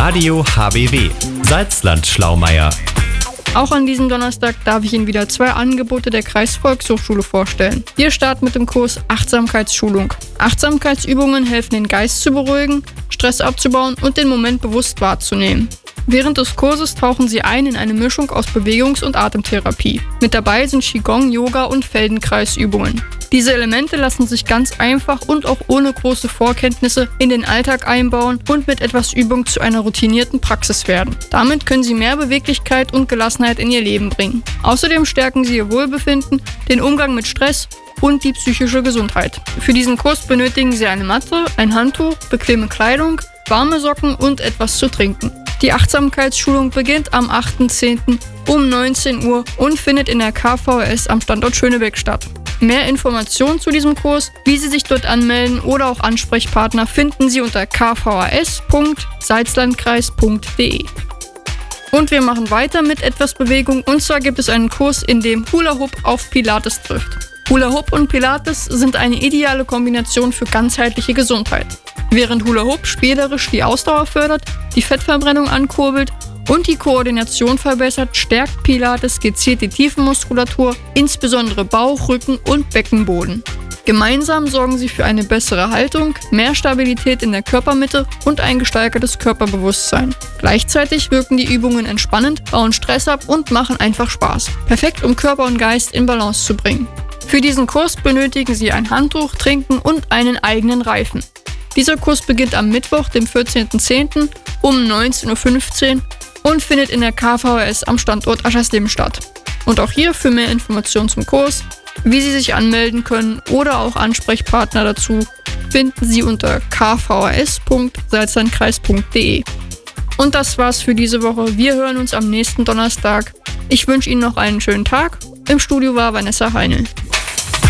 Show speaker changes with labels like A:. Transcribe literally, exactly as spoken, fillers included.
A: Radio H B W Salzland-Schlaumeier.
B: Auch an diesem Donnerstag darf ich Ihnen wieder zwei Angebote der Kreisvolkshochschule vorstellen. Wir starten mit dem Kurs Achtsamkeitsschulung. Achtsamkeitsübungen helfen, den Geist zu beruhigen, Stress abzubauen und den Moment bewusst wahrzunehmen. Während des Kurses tauchen Sie ein in eine Mischung aus Bewegungs- und Atemtherapie. Mit dabei sind Qigong, Yoga und Feldenkreisübungen. Diese Elemente lassen sich ganz einfach und auch ohne große Vorkenntnisse in den Alltag einbauen und mit etwas Übung zu einer routinierten Praxis werden. Damit können Sie mehr Beweglichkeit und Gelassenheit in Ihr Leben bringen. Außerdem stärken Sie Ihr Wohlbefinden, den Umgang mit Stress und die psychische Gesundheit. Für diesen Kurs benötigen Sie eine Matte, ein Handtuch, bequeme Kleidung, warme Socken und etwas zu trinken. Die Achtsamkeitsschulung beginnt am achten zehnten um neunzehn Uhr und findet in der K V S am Standort Schönebeck statt. Mehr Informationen zu diesem Kurs, wie Sie sich dort anmelden oder auch Ansprechpartner finden Sie unter k v a s punkt salzlandkreis punkt d e. Und wir machen weiter mit etwas Bewegung, und zwar gibt es einen Kurs, in dem Hula Hoop auf Pilates trifft. Hula Hoop und Pilates sind eine ideale Kombination für ganzheitliche Gesundheit. Während Hula Hoop spielerisch die Ausdauer fördert, die Fettverbrennung ankurbelt und die Koordination verbessert, stärkt Pilates gezielt die Tiefenmuskulatur, insbesondere Bauch, Rücken und Beckenboden. Gemeinsam sorgen sie für eine bessere Haltung, mehr Stabilität in der Körpermitte und ein gesteigertes Körperbewusstsein. Gleichzeitig wirken die Übungen entspannend, bauen Stress ab und machen einfach Spaß. Perfekt, um Körper und Geist in Balance zu bringen. Für diesen Kurs benötigen Sie ein Handtuch, Trinken und einen eigenen Reifen. Dieser Kurs beginnt am Mittwoch, dem vierzehnten zehnten um neunzehn Uhr fünfzehn und findet in der K V S am Standort Aschersleben statt. Und auch hier für mehr Informationen zum Kurs, wie Sie sich anmelden können oder auch Ansprechpartner dazu, finden Sie unter k v a s punkt salzlandkreis punkt d e. Und das war's für diese Woche. Wir hören uns am nächsten Donnerstag. Ich wünsche Ihnen noch einen schönen Tag. Im Studio war Vanessa Heinl.